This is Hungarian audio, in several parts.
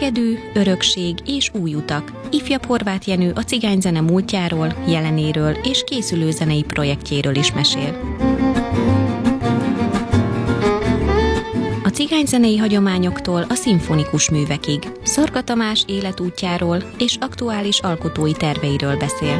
Hegedű, örökség és új utak. Ifjabb Horváth Jenő a cigányzene múltjáról, jelenéről és készülő zenei projektjéről is mesél. A cigányzenei hagyományoktól a szimfonikus művekig, Szarka Tamás életútjáról és aktuális alkotói terveiről beszél.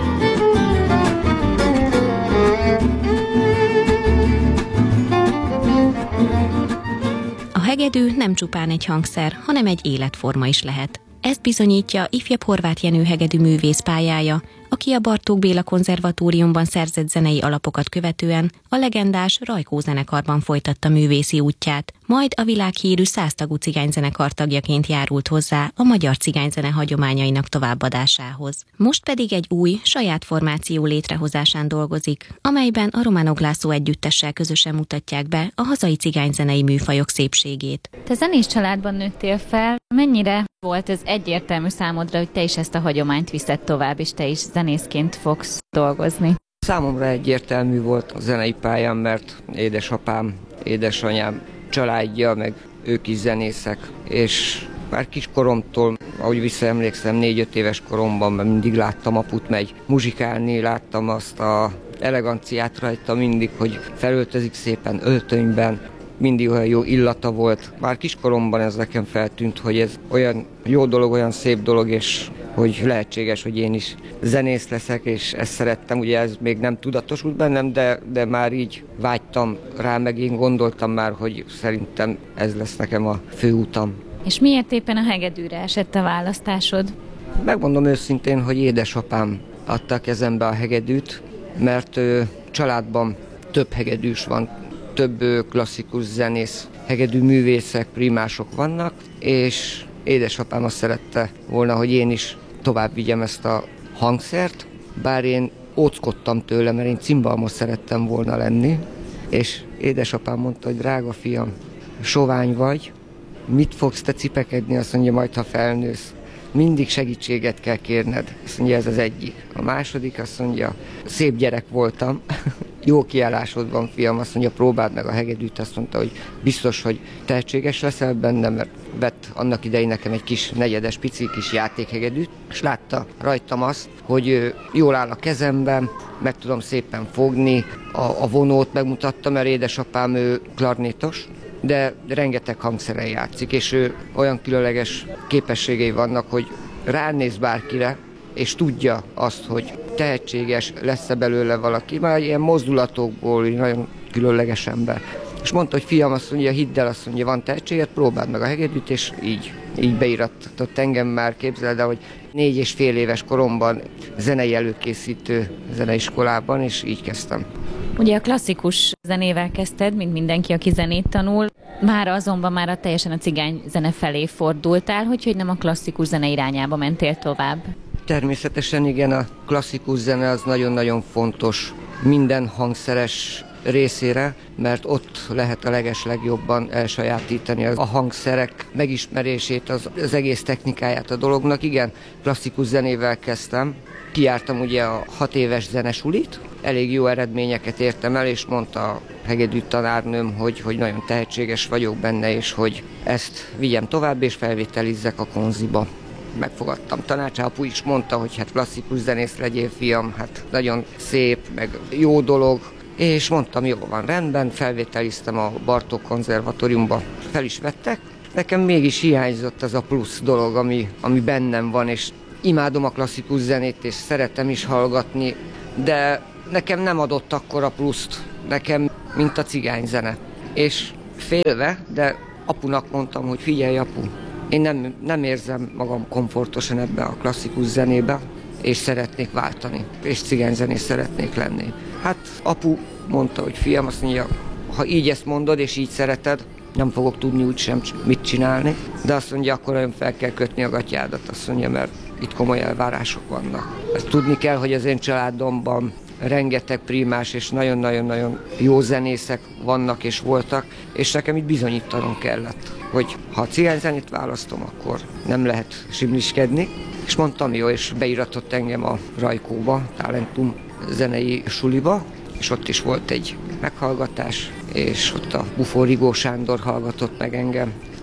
A hegedű nem csupán egy hangszer, hanem egy életforma is lehet. Ezt bizonyítja Ifjabb Horváth Jenő hegedű művész pályája, aki a Bartók Béla Konzervatóriumban szerzett zenei alapokat követően a legendás Rajkó zenekarban folytatta művészi útját, majd a világhírű 100 tagú cigányzenekar tagjaként járult hozzá a magyar cigányzene hagyományainak továbbadásához. Most pedig egy új, saját formáció létrehozásán dolgozik, amelyben a Románok László együttessel közösen mutatják be a hazai cigányzenei műfajok szépségét. Te zenés családban nőttél fel, mennyire volt ez egyértelmű számodra, hogy te is ezt a hagyományt viszed tovább, és te is zenészként fogsz dolgozni? Számomra egyértelmű volt a zenei pályám, mert édesapám, édesanyám családja, meg ők is zenészek, és már kiskoromtól, ahogy visszaemlékszem, 4-5 éves koromban mindig láttam aput megy muzsikálni, láttam azt a eleganciát rajta mindig, hogy felöltözik szépen öltönyben, mindig olyan jó illata volt. Már kiskoromban ez nekem feltűnt, hogy ez olyan jó dolog, olyan szép dolog, és hogy lehetséges, hogy én is zenész leszek, és ezt szerettem. Ugye ez még nem tudatosult bennem, de már így vágytam rá, meg én gondoltam már, hogy szerintem ez lesz nekem a főutam. És miért éppen a hegedűre esett a választásod? Megmondom őszintén, hogy édesapám adta a kezembe a hegedűt, mert családban több hegedűs van, több klasszikus zenész, hegedű művészek, primások vannak, és édesapám azt szerette volna, hogy én is tovább vigyem ezt a hangszert, bár én óckodtam tőle, mert én cimbalmos szerettem volna lenni, és édesapám mondta, hogy drága fiam, sovány vagy, mit fogsz te cipekedni, azt mondja, majd ha felnősz. Mindig segítséget kell kérned. Azt mondja, ez az egyik. A második azt mondja, szép gyerek voltam, jó kiállásod van, fiam, azt mondja, próbáld meg a hegedűt, azt mondta, hogy biztos, hogy tehetséges leszel benne, mert vett annak idején nekem egy kis negyedes, pici kis játékhegedűt, és látta rajtam azt, hogy jól áll a kezemben, meg tudom szépen fogni, a vonót megmutatta, mert édesapám ő klarnétos, de rengeteg hangszeren játszik, és ő olyan különleges képességei vannak, hogy ránéz bárkire, és tudja azt, hogy tehetséges lesz-e belőle valaki, már ilyen mozdulatokból nagyon különleges ember. És mondta, hogy fiam, azt mondja, hidd el, azt mondja, van tehetséged, próbáld meg a hegedűt, és így beiratott engem már, képzeld el, hogy 4,5 éves koromban zenei előkészítő zeneiskolában, és így kezdtem. Ugye a klasszikus zenével kezdted, mint mindenki, aki zenét tanul, már azonban teljesen a cigány zene felé fordultál, hogy nem a klasszikus zene irányába mentél tovább. Természetesen igen, a klasszikus zene az nagyon-nagyon fontos minden hangszeres részére, mert ott lehet a legeslegjobban elsajátítani a hangszerek megismerését, az egész technikáját a dolognak. Igen, klasszikus zenével kezdtem. Kijártam ugye a 6 éves zenesulit, elég jó eredményeket értem el, és mondta a hegedű tanárnőm, hogy nagyon tehetséges vagyok benne, és hogy ezt vigyem tovább, és felvételizzek a konziba. Megfogadtam tanácsát, apu is mondta, hogy hát klasszikus zenész legyél, fiam, hát nagyon szép, meg jó dolog, és mondtam, jó van, rendben, felvételiztem a Bartók Konzervatóriumba, fel is vettek. Nekem mégis hiányzott az a plusz dolog, ami bennem van, és imádom a klasszikus zenét, és szeretem is hallgatni, de nekem nem adott akkora pluszt, nekem, mint a cigányzene. És félve, de apunak mondtam, hogy figyelj apu, én nem érzem magam komfortosan ebbe a klasszikus zenébe, és szeretnék váltani, és cigányzenész szeretnék lenni. Hát apu mondta, hogy fiam, azt mondja, ha így ezt mondod, és így szereted, nem fogok tudni úgysem mit csinálni, de azt mondja, akkor olyan fel kell kötni a gatyádat, azt mondja, mert itt komoly elvárások vannak. Ezt tudni kell, hogy az én családomban rengeteg primás és nagyon-nagyon-nagyon jó zenészek vannak és voltak, és nekem itt bizonyítanom kellett, hogy ha a cigányzenét választom, akkor nem lehet simliskedni. És mondtam, jó, és beiratott engem a Rajkóba, Talentum zenei suliba, és ott is volt egy meghallgatás, és ott a Bufó Rigó Sándor hallgatott meg engem,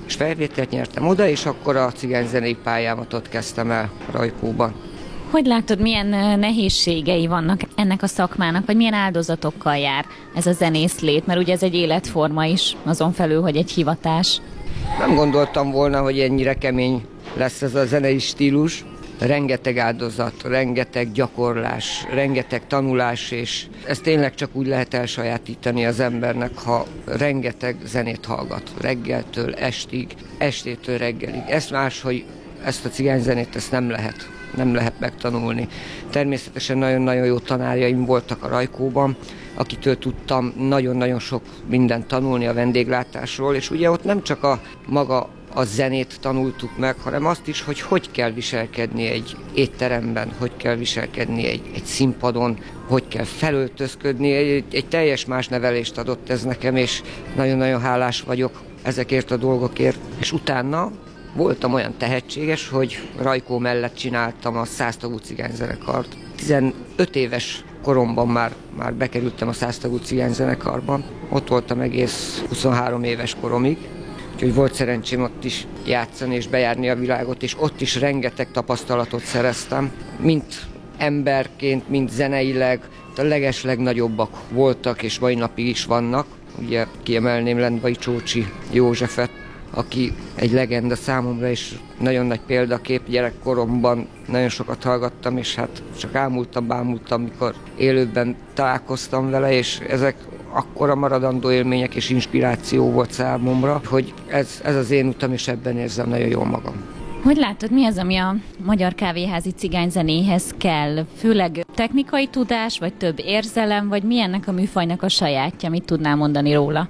és felvételt nyertem oda, és akkor a cigányzenei pályámat ott kezdtem el Rajkóban. Hogy látod, milyen nehézségei vannak ennek a szakmának, vagy milyen áldozatokkal jár ez a zenészlét? Mert ugye ez egy életforma is, azon felül, hogy egy hivatás. Nem gondoltam volna, hogy ennyire kemény lesz ez a zenei stílus. Rengeteg áldozat, rengeteg gyakorlás, rengeteg tanulás, és ezt tényleg csak úgy lehet elsajátítani az embernek, ha rengeteg zenét hallgat, reggeltől estig, estétől reggelig. Ez más, hogy ezt a cigányzenét ezt nem lehet megtanulni. Természetesen nagyon-nagyon jó tanárjaim voltak a Rajkóban, akitől tudtam nagyon-nagyon sok mindent tanulni a vendéglátásról, és ugye ott nem csak a maga a zenét tanultuk meg, hanem azt is, hogy kell viselkedni egy étteremben, hogy kell viselkedni egy színpadon, hogy kell felöltözködni. Egy teljes más nevelést adott ez nekem, és nagyon-nagyon hálás vagyok ezekért a dolgokért. És utána voltam olyan tehetséges, hogy Rajkó mellett csináltam a 100 tagú cigányzenekart. 15 éves koromban már bekerültem a 100 tagú cigányzenekarban. Ott voltam egész 23 éves koromig. Úgyhogy volt szerencsém ott is játszani és bejárni a világot, és ott is rengeteg tapasztalatot szereztem. Mind emberként, mind zeneileg, a legeslegnagyobbak voltak, és mai napig is vannak. Ugye kiemelném Lendvai Csócsi Józsefet, aki egy legenda számomra, és nagyon nagy példakép. Gyerekkoromban nagyon sokat hallgattam, és hát csak bámultam, mikor élőben találkoztam vele, és ezek akkora maradandó élmények és inspiráció volt számomra, hogy ez az én utam, és ebben érzem nagyon jól magam. Hogy látod, mi az, ami a magyar kávéházi cigányzenéhez kell? Főleg technikai tudás, vagy több érzelem, vagy mi ennek a műfajnak a sajátja? Mit tudnál mondani róla?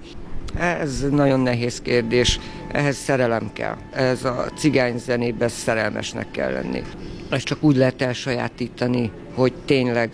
Ez nagyon nehéz kérdés. Ehhez szerelem kell. Ez a cigányzenében szerelmesnek kell lenni. Ezt csak úgy lehet elsajátítani, hogy tényleg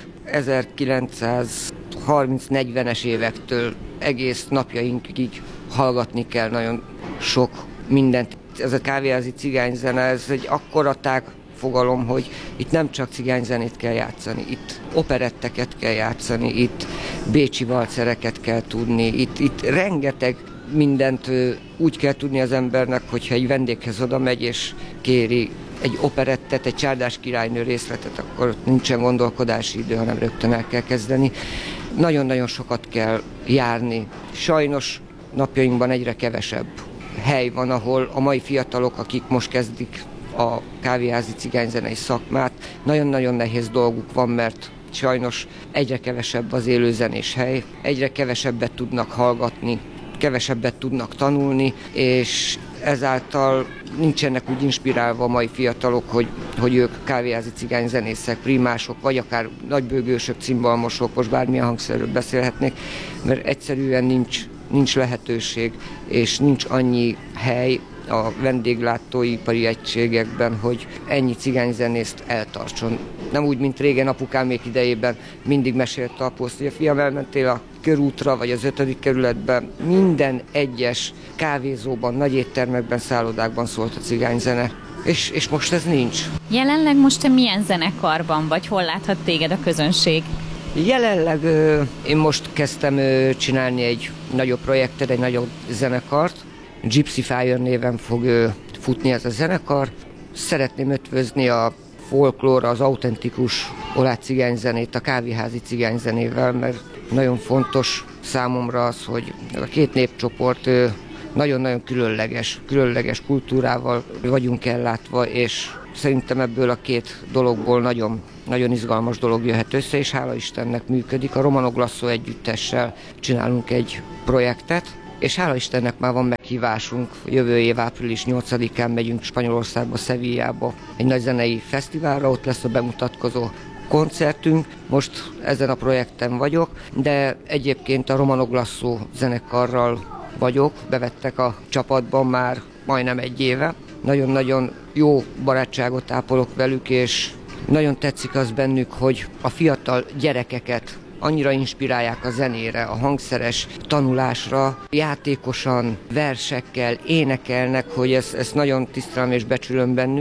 1930-40-es évektől egész napjainkig hallgatni kell nagyon sok mindent. Ez a kávéházi cigányzene, ez egy akkora tág fogalom, hogy itt nem csak cigányzenét kell játszani, itt operetteket kell játszani, itt bécsi valcereket kell tudni, itt rengeteg mindent úgy kell tudni az embernek, hogyha egy vendéghez oda megy és kéri egy operettet, egy Csárdás királynő részletet, akkor nincsen gondolkodási idő, hanem rögtön el kell kezdeni. Nagyon-nagyon sokat kell járni. Sajnos napjainkban egyre kevesebb hely van, ahol a mai fiatalok, akik most kezdik a kávéházi cigányzenei szakmát, nagyon-nagyon nehéz dolguk van, mert sajnos egyre kevesebb az élőzenés hely, egyre kevesebbet tudnak hallgatni, kevesebbet tudnak tanulni, és ezáltal nincsenek úgy inspirálva a mai fiatalok, hogy ők kávéházi cigányzenészek, primások, vagy akár nagybőgősök, cimbalmosok, most bármilyen hangszerről beszélhetnék, mert egyszerűen nincs lehetőség, és nincs annyi hely a vendéglátóipari egységekben, hogy ennyi cigányzenészt eltartson. Nem úgy, mint régen apukámék idejében mindig mesélte apószt, hogy a fiam, elmentél a körútra, vagy az 5. kerületben, minden egyes kávézóban, nagy éttermekben, szállodákban szólt a cigányzene. És most ez nincs. Jelenleg most te milyen zenekarban vagy? Hol láthat téged a közönség? Jelenleg én most kezdtem csinálni egy nagyobb projektet, egy nagyobb zenekart. Gypsy Fire néven fog futni ez a zenekar. Szeretném ötvözni a folklóra, az autentikus oláh cigányzenét a kávéházi cigányzenével, mert nagyon fontos számomra az, hogy a két népcsoport nagyon-nagyon különleges kultúrával vagyunk ellátva, és szerintem ebből a két dologból nagyon, nagyon izgalmas dolog jöhet össze, és hála Istennek működik. A Romano Glasso együttessel csinálunk egy projektet, és hála Istennek már van meghívásunk. Jövő év április 8-án megyünk Spanyolországba, Sevillába egy nagy zenei fesztiválra, ott lesz a bemutatkozó koncertünk. Most ezen a projekten vagyok, de egyébként a Romano Glasso zenekarral vagyok, bevettek a csapatban már majdnem egy éve. Nagyon-nagyon jó barátságot ápolok velük, és nagyon tetszik az bennük, hogy a fiatal gyerekeket annyira inspirálják a zenére, a hangszeres tanulásra, játékosan, versekkel énekelnek, hogy ezt nagyon tisztelem és becsülöm bennük,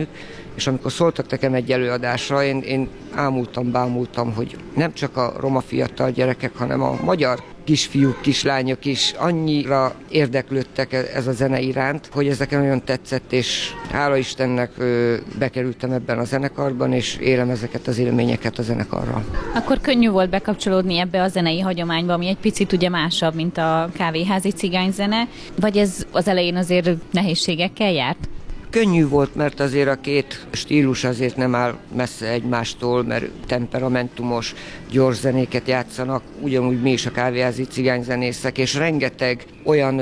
és amikor szóltak nekem egy előadásra, én bámultam, hogy nem csak a roma fiatal gyerekek, hanem a magyar kisfiúk, kislányok is annyira érdeklődtek ez a zene iránt, hogy ez nekem nagyon tetszett, és hála Istennek bekerültem ebben a zenekarban, és élem ezeket az élményeket a zenekarral. Akkor könnyű volt bekapcsolódni ebbe a zenei hagyományba, ami egy picit ugye másabb, mint a kávéházi cigányzene, vagy ez az elején azért nehézségekkel járt? Könnyű volt, mert azért a két stílus azért nem áll messze egymástól, mert temperamentumos, gyors zenéket játszanak, ugyanúgy mi is a kávéházi cigányzenészek, és rengeteg olyan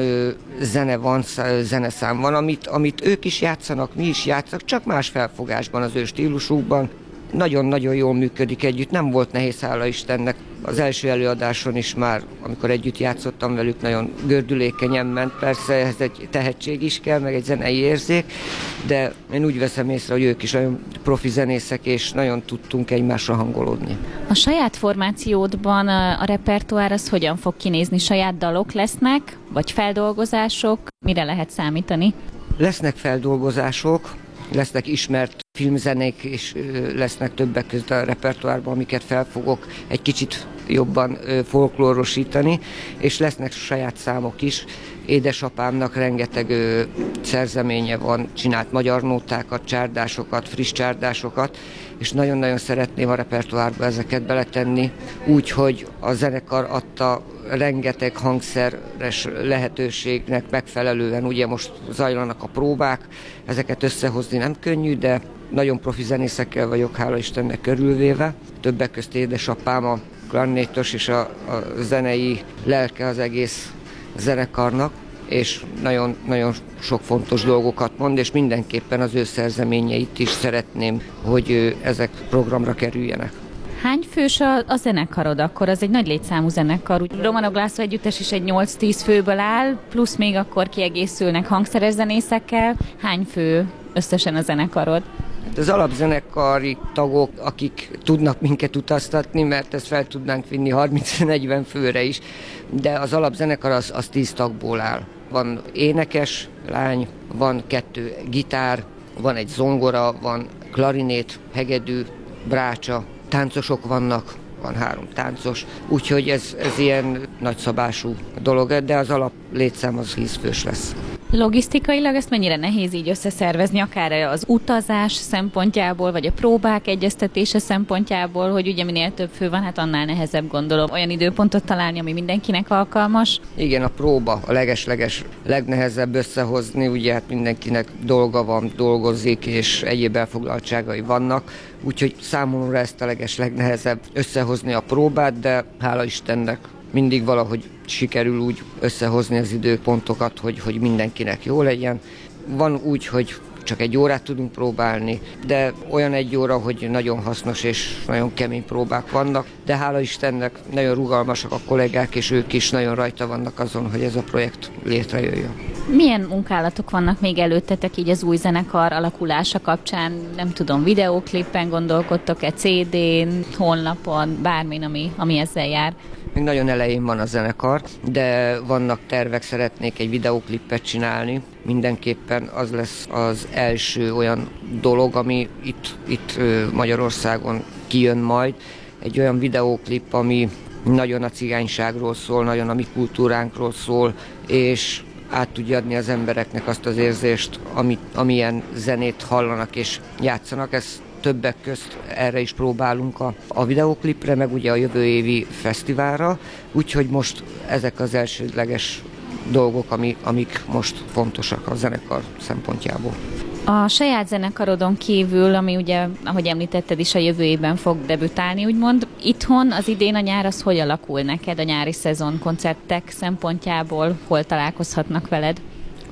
zeneszám van, amit ők is játszanak, mi is játszak, csak más felfogásban az ő stílusukban. Nagyon-nagyon jól működik együtt, nem volt nehéz, hála Istennek. Az első előadáson is már, amikor együtt játszottam velük, nagyon gördülékenyen ment. Persze ehhez egy tehetség is kell, meg egy zenei érzék, de én úgy veszem észre, hogy ők is nagyon profi zenészek, és nagyon tudtunk egymásra hangolódni. A saját formációdban a repertoár az hogyan fog kinézni? Saját dalok lesznek, vagy feldolgozások? Mire lehet számítani? Lesznek feldolgozások, lesznek ismert filmzenék, és lesznek többek között a repertoárban, amiket fel fogok egy kicsit jobban folklórosítani, és lesznek saját számok is. Édesapámnak rengeteg szerzeménye van, csinált magyar nótákat, csárdásokat, friss csárdásokat, és nagyon-nagyon szeretném a repertoárba ezeket beletenni, úgyhogy a zenekar adta rengeteg hangszeres lehetőségnek megfelelően, ugye most zajlanak a próbák, ezeket összehozni nem könnyű, de nagyon profi zenészekkel vagyok, hála Istennek körülvéve. Többek közt édesapám a klarnétos és a zenei lelke az egész zenekarnak, és nagyon sok fontos dolgokat mond, és mindenképpen az ő szerzeményeit is szeretném, hogy ezek programra kerüljenek. Hány fős a zenekarod akkor? Az egy nagy létszámú zenekar. Úgy Romanov László együttes is egy 8-10 főből áll, plusz még akkor kiegészülnek hangszeres zenészekkel. Hány fő összesen a zenekarod? Az alapzenekari tagok, akik tudnak minket utaztatni, mert ezt fel tudnánk vinni 30-40 főre is, de az alapzenekar az 10 tagból áll. Van énekes lány, van 2 gitár, van egy zongora, van klarinét, hegedű, brácsa, táncosok vannak, van 3 táncos, úgyhogy ez ilyen nagyszabású dolog, de az alap létszám az 10 fős lesz. Logisztikailag ezt mennyire nehéz így összeszervezni, akár az utazás szempontjából, vagy a próbák egyeztetése szempontjából, hogy ugye minél több fő van, hát annál nehezebb, gondolom, olyan időpontot találni, ami mindenkinek alkalmas? Igen, a próba a legnehezebb összehozni, ugye hát mindenkinek dolga van, dolgozik, és egyéb elfoglaltságai vannak, úgyhogy számomra ezt a legnehezebb összehozni a próbát, de hála Istennek mindig valahogy sikerül úgy összehozni az időpontokat, hogy mindenkinek jó legyen. Van úgy, hogy csak 1 órát tudunk próbálni, de olyan 1 óra, hogy nagyon hasznos és nagyon kemény próbák vannak, de hála Istennek nagyon rugalmasak a kollégák, és ők is nagyon rajta vannak azon, hogy ez a projekt létrejöjjön. Milyen munkálatok vannak még előttetek így az új zenekar alakulása kapcsán? Nem tudom, videóklippen gondolkodtok-e, CD-n, honlapon, bármin, ami ezzel jár? Még nagyon elején van a zenekar, de vannak tervek, szeretnék egy videóklippet csinálni. Mindenképpen az lesz az első olyan dolog, ami itt Magyarországon kijön majd. Egy olyan videóklip, ami nagyon a cigányságról szól, nagyon a mi kultúránkról szól, és át tudja adni az embereknek azt az érzést, amilyen zenét hallanak és játszanak. Ez többek közt erre is próbálunk a videóklipre, meg ugye a jövő évi fesztiválra, úgyhogy most ezek az elsődleges dolgok, amik most fontosak a zenekar szempontjából. A saját zenekarodon kívül, ami ugye, ahogy említetted is, a jövő évben fog debütálni, úgymond, itthon az idén a nyár az hogy alakul neked, a nyári szezon koncertek szempontjából, hol találkozhatnak veled?